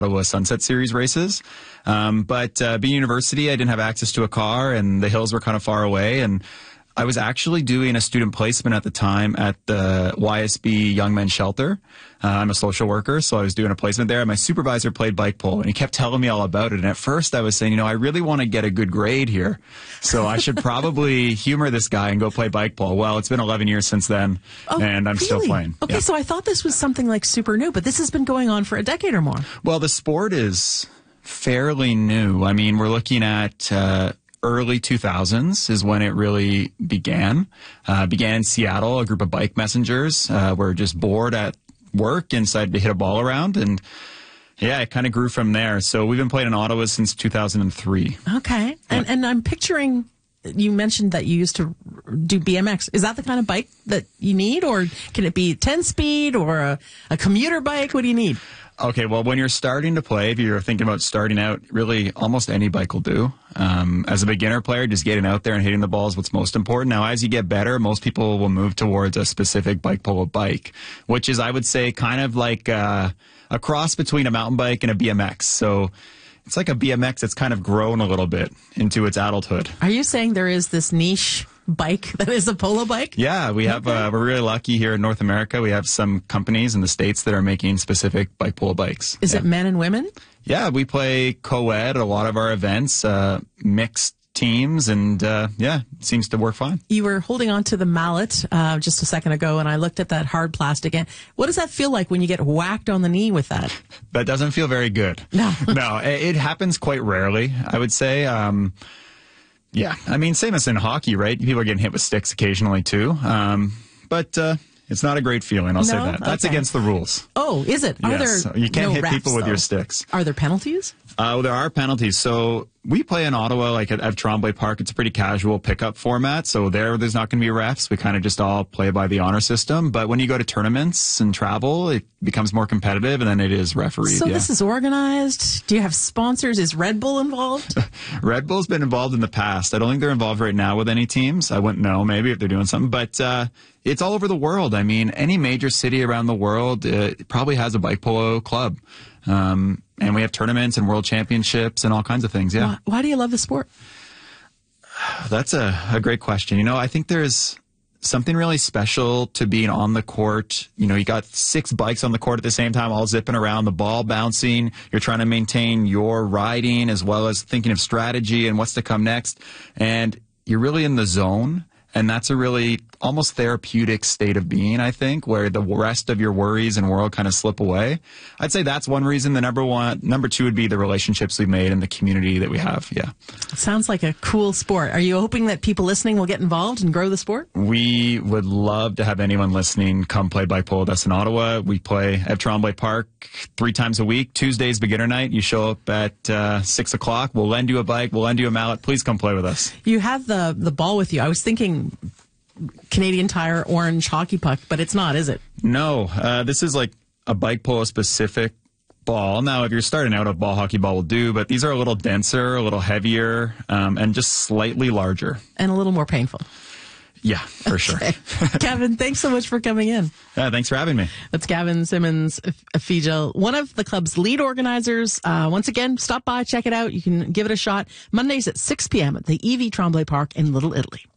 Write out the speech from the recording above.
Ottawa Sunset Series races. But being university, I didn't have access to a car, and the hills were kind of far away. And I was actually doing a student placement at the time at the YSB Young Men's Shelter. I'm a social worker, so I was doing a placement there. My supervisor played bike pole, and he kept telling me all about it. And at first, I was saying, I really want to get a good grade here, so I should probably humor this guy and go play bike pole. Well, it's been 11 years since then, and I'm still playing. Okay, so I thought this was something like super new, but this has been going on for a decade or more. Well, the sport is fairly new. I mean, we're looking at early 2000s is when it really began. Began in Seattle. A group of bike messengers were just bored at work and decided to hit a ball around, and it kind of grew from there. So we've been playing in Ottawa since 2003. Okay. And I'm picturing, you mentioned that you used to do BMX. Is that the kind of bike that you need, or can it be 10-speed or a commuter bike? What do you need? Okay, well, when you're starting to play, if you're thinking about starting out, really almost any bike will do. As a beginner player, just getting out there and hitting the ball is what's most important. Now, as you get better, most people will move towards a specific bike polo bike, which is, I would say, kind of like a cross between a mountain bike and a BMX. So it's like a BMX that's kind of grown a little bit into its adulthood. Are you saying there is this niche bike that is a polo bike? Yeah, we have. We're really lucky here in North America. We have some companies in the States that are making specific bike polo bikes. Is it men and women? Yeah, we play co-ed at a lot of our events, mixed teams, and it seems to work fine. You were holding on to the mallet just a second ago, and I looked at that hard plastic. And what does that feel like when you get whacked on the knee with that? That doesn't feel very good. No. No, it happens quite rarely, I would say. Yeah, I mean, same as in hockey, right? People are getting hit with sticks occasionally, too. But it's not a great feeling, I'll say that. That's against the rules. Oh, is it? Yes. You can't hit people with your sticks. Are there penalties? There are penalties. So we play in Ottawa, like at Tremblay Park. It's a pretty casual pickup format. So there's not going to be refs. We kind of just all play by the honor system. But when you go to tournaments and travel, it becomes more competitive, and then it is refereed. So this is organized. Do you have sponsors? Is Red Bull involved? Red Bull's been involved in the past. I don't think they're involved right now with any teams. I wouldn't know, maybe, if they're doing something. But it's all over the world. I mean, any major city around the world probably has a bike polo club. And we have tournaments and world championships and all kinds of things, yeah. Why do you love the sport? That's a great question. I think there's something really special to being on the court. You got 6 bikes on the court at the same time, all zipping around, the ball bouncing. You're trying to maintain your riding as well as thinking of strategy and what's to come next. And you're really in the zone. And that's a really almost therapeutic state of being, I think, where the rest of your worries and world kind of slip away. I'd say that's one reason. The number 2 would be the relationships we've made and the community that we have. Yeah. It sounds like a cool sport. Are you hoping that people listening will get involved and grow the sport? We would love to have anyone listening come play bike polo with us in Ottawa. We play at Tremblay Park 3 times a week. Tuesday's beginner night. You show up at 6 o'clock. We'll lend you a bike. We'll lend you a mallet. Please come play with us. You have the ball with you. I was thinking Canadian Tire orange hockey puck, but it's not, is it? No, this is like a bike polo specific ball. Now, if you're starting out, a ball hockey ball will do, but these are a little denser, a little heavier, and just slightly larger. And a little more painful. Yeah, for sure. Gavin, thanks so much for coming in. Thanks for having me. That's Gavin Simmons-Fegel, one of the club's lead organizers. Once again, stop by, check it out. You can give it a shot. Mondays at 6 p.m. at the EV Tremblay Park in Little Italy.